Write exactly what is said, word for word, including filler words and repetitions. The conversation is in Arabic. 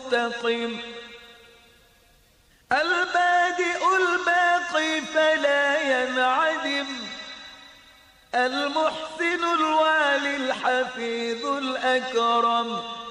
مستقم. البادئ الباقي فلا ينعدم، المحسن الوالي الحفيظ الأكرم.